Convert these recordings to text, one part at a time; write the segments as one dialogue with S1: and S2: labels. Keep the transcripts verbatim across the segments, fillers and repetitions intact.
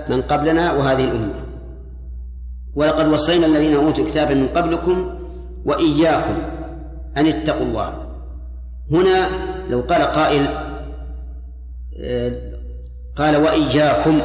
S1: من قبلنا وهذه الأمة. ولقد وصينا الذين أوتوا الكتاب من قبلكم وإياكم أن اتقوا الله. هنا لو قال قائل قال وإياكم،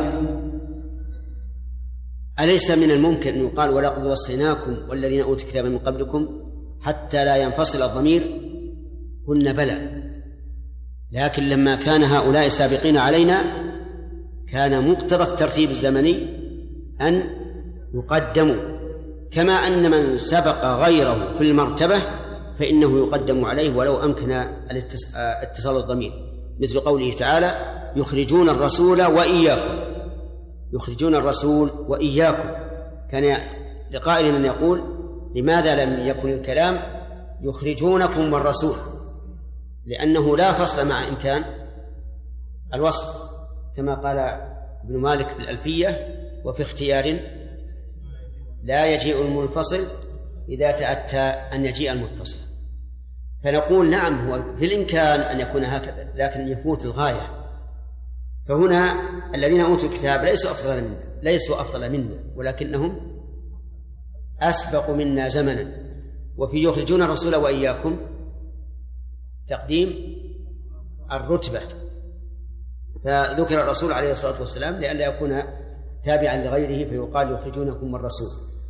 S1: أليس من الممكن أن يقال ولقد وصيناكم والذين أوتوا الكتاب من قبلكم حتى لا ينفصل الضمير؟ قلنا بلى، لكن لما كان هؤلاء سابقين علينا كان مقتضى الترتيب الزمني أن يقدموا، كما أن من سبق غيره في المرتبة فإنه يقدم عليه ولو أمكن اتصال الضمير، مثل قوله تعالى يخرجون الرسول وإياكم، يخرجون الرسول وإياكم. كان لقائل أن يقول لماذا لم يكن الكلام يخرجونكم والرسول؟ لأنه لا فصل مع إمكان الوصل، كما قال ابن مالك في الألفية وفي اختيار لا يجيء المنفصل إذا تأتى أن يجيء المتصل. فنقول نعم هو في الإمكان أن يكون هكذا، لكن يفوت الغاية. فهنا الذين أوتوا الكتاب ليسوا أفضل منا ليسوا أفضل منا ولكنهم أسبق منا زمنا. وفي يخرجون الرسول وإياكم تقديم الرتبة، فذكر الرسول عليه الصلاة والسلام لئلا يكون تابعا لغيره فيقال يخرجونكم والرسول.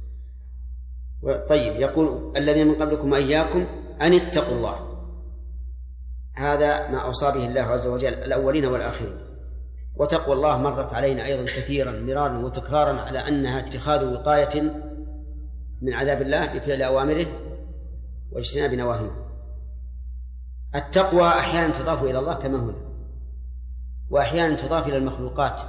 S1: طيب، يقول الذين من قبلكم وإياكم أن اتقوا الله، هذا ما أوصى به الله عز وجل الأولين والآخرين. وتقوى الله مرت علينا أيضا كثيرا مرارا وتكرارا على أنها اتخاذ وقاية من عذاب الله بفعل أوامره واجتناب نواهيه. التقوى أحيانا تضاف إلى الله كما هنا، وأحيانا تضاف إلى المخلوقات،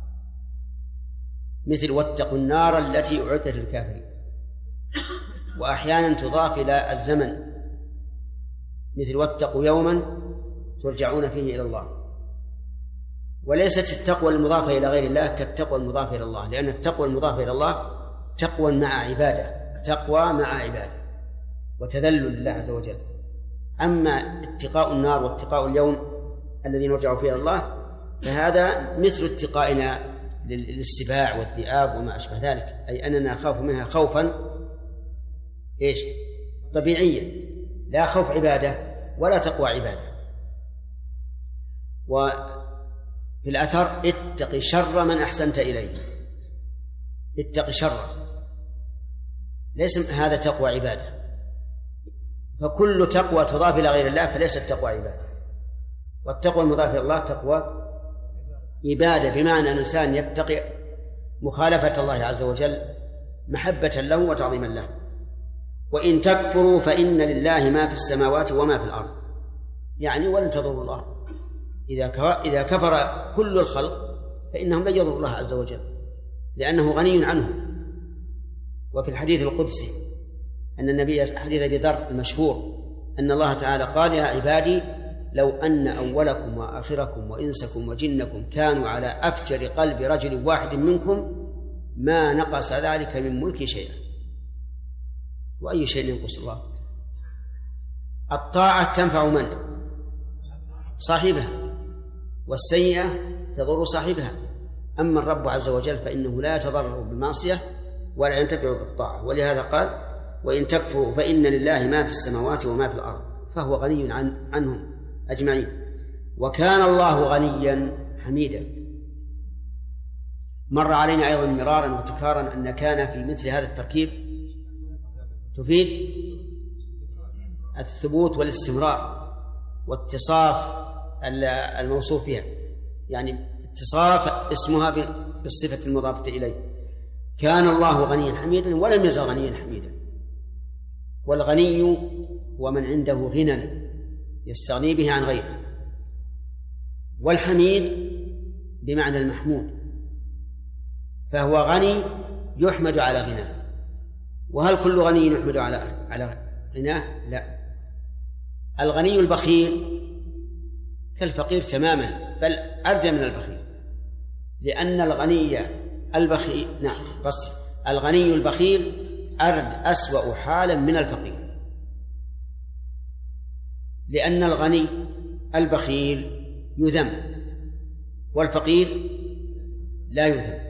S1: مثل واتقوا النار التي أعدت للكافرين. وأحيانا تضاف إلى الزمن، مثل واتقوا يوما ترجعون فيه إلى الله. وليست التقوى المضافة إلى غير الله كالتقوى المضافة إلى الله، لأن التقوى المضافة إلى الله تقوى مع عبادة، تقوى مع عبادة وتذلل لله عز وجل. أما اتقاء النار واتقاء اليوم الذي نرجع فيه إلى الله فهذا مثل اتقائنا للسباع والذئاب وما أشبه ذلك، أي أننا نخاف منها خوفا إيش طبيعيا، لا خوف عبادة ولا تقوى عبادة. وفي الأثر اتق شر من أحسنت إليه، اتق شر، ليس هذا تقوى عبادة. فكل تقوى تضاف إلى غير الله فليست تقوى عبادة، والتقوى المضافة إلى الله تقوى عبادة، بمعنى أن الإنسان يتقي مخالفة الله عز وجل محبة له وتعظيما له. وإن تكفروا فإن لله ما في السماوات وما في الأرض، يعني ولن تضروا الله. إذا كفر كل الخلق فإنهم لن يضروا الله عز وجل لأنه غني عنهم. وفي الحديث القدسي أن النبي حديث أبي ذر المشهور أن الله تعالى قال يا عبادي لو أن أولكم وآخركم وإنسكم وجنكم كانوا على أفجر قلب رجل واحد منكم ما نقص ذلك من ملكي شيئا. وأي شيء ينقص الله؟ الطاعة تنفع من؟ صاحبها، والسيئة تضر صاحبها. أما الرب عز وجل فإنه لا يتضرر بالمعصية ولا ينتفع بالطاعة. ولهذا قال وإن تكفروا فإن لله ما في السماوات وما في الأرض فهو غني عن عنهم أجمعين، وكان الله غنيا حميدا. مر علينا أيضا مرارا وتكرارا أن كان في مثل هذا التركيب تفيد الثبوت والاستمرار واتصاف الموصوف بها، يعني اتصاف اسمها بالصفة المضافة إليه. كان الله غنيا حميدا ولم يزل غنيا حميدا. والغني هو من عنده غنى يستغني به عن غيره، والحميد بمعنى المحمود، فهو غني يحمد على غناه. وهل كل غني يحمد على على غناه؟ لا. الغني البخيل كالفقير تماما، بل أردى من البخيل، لأن الغني البخيل نعم قصدي الغني البخيل أرد أسوأ حالا من الفقير، لأن الغني البخيل يذم والفقير لا يذم.